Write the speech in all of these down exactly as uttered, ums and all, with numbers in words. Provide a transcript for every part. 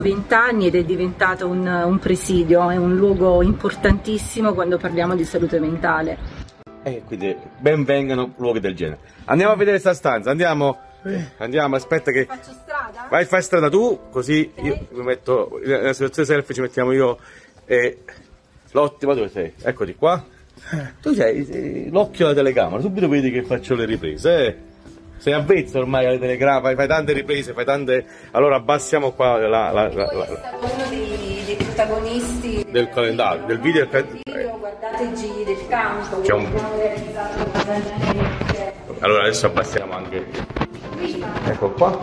vent'anni ed è diventato un, un presidio, è un luogo importantissimo quando parliamo di salute mentale. E quindi ben vengano luoghi del genere. Andiamo a vedere questa stanza, andiamo, andiamo, aspetta che... Faccio strada? Vai, fai strada tu, così io mi metto, nella situazione selfie ci mettiamo io e l'ottimo, dove sei? Eccoti qua. Tu sei, sei l'occhio alla telecamera, subito vedi che faccio le riprese, eh? Sei avvezzo ormai alle telecamere, fai tante riprese, fai tante... Allora abbassiamo qua la... la, la, la, la... È stato uno dei, dei protagonisti del calendario, del video... Del video, guardate i giri del campo, che un... abbiamo realizzato una... Allora adesso abbassiamo anche... Ecco qua.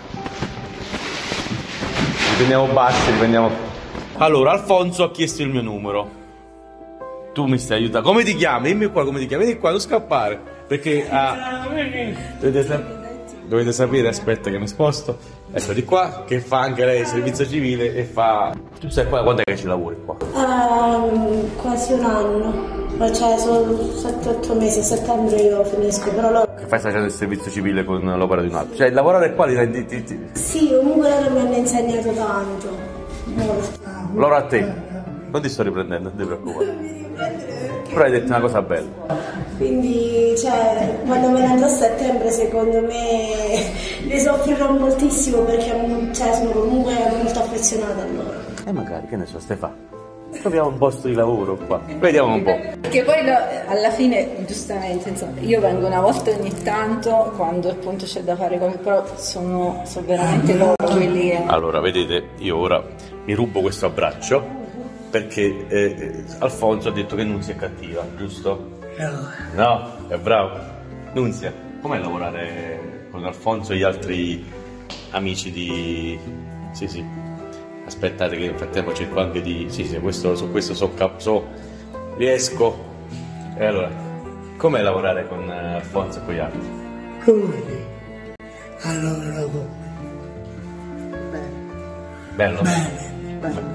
Riprendiamo bassi, riprendiamo... Allora, Alfonso ha chiesto il mio numero. Tu mi stai aiutando. Come ti chiami? Dimmi qua come ti chiami. Vieni qua, non scappare. Perché ah, dovete, sap dovete sapere, aspetta che mi sposto. Eccoti qua, che fa anche lei servizio civile e fa... Tu sai qua, quando è che ci lavori qua? Um, quasi un anno. Cioè, sono sette otto mesi, a settembre io finisco, però loro... Che fai facendo il servizio civile con l'opera di un altro? Cioè, lavorare qua li rendi... Ti, ti... Sì, comunque loro mi hanno insegnato tanto. Molto. Loro a te. Non ti sto riprendendo, non ti preoccupare. Però hai detto una cosa bella. Quindi, cioè, quando me ne andrò a settembre, secondo me ne soffrirò moltissimo perché cioè, sono comunque molto affezionata a loro. E magari, che ne so, Stefano? Troviamo un posto di lavoro qua. Vediamo un po'. Perché poi no, alla fine, giustamente, insomma, io vengo una volta ogni tanto quando appunto c'è da fare cose, però sono, sono veramente loro quelli che... Allora, vedete, io ora mi rubo questo abbraccio perché eh, Alfonso ha detto che Nunzia è cattiva, giusto? No. No? È bravo. Nunzia, com'è lavorare con Alfonso e gli altri amici di... Sì, sì. Aspettate che nel frattempo cerco anche di... Sì, sì, questo, su questo so, so riesco. E allora, com'è lavorare con Alfonso e con gli altri? Come? Allora, come? Bello? Bene. Bene.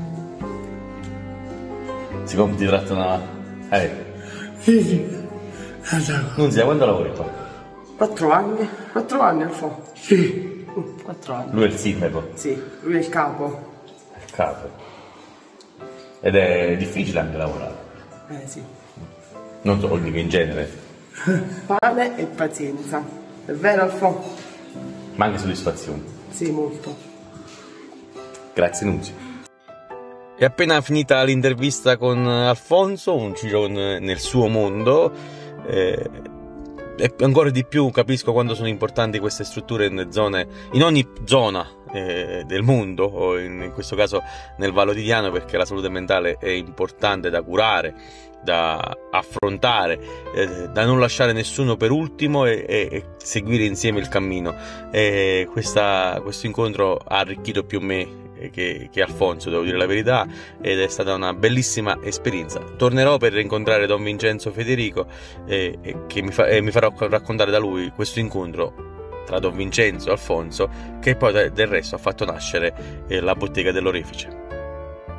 Si ti trattano... Eh. Sì, sì. Nunzia, quando lavori qua? Quattro anni. Quattro anni Alfonso. Sì. Quattro anni. Lui è il sindaco? Sì, lui è il capo. Il capo. Ed è difficile anche lavorare. Eh sì. Non so, dico in genere. Pane e pazienza. È vero Alfonso? Ma anche soddisfazione. Sì, molto. Grazie Nunzia. È appena finita l'intervista con Alfonso, un giro nel suo mondo. Eh, e ancora di più capisco quanto sono importanti queste strutture nelle zone, in ogni zona eh, del mondo, o in, in questo caso nel Vallo di Diano, perché la salute mentale è importante da curare, da affrontare, eh, da non lasciare nessuno per ultimo e, e, e seguire insieme il cammino. E questa, questo incontro ha arricchito più me Che, che Alfonso, devo dire la verità, ed è stata una bellissima esperienza. Tornerò per rincontrare Don Vincenzo Federico e, e che mi, fa, e mi farò raccontare da lui questo incontro tra Don Vincenzo e Alfonso, che poi del resto ha fatto nascere eh, la bottega dell'Orefice.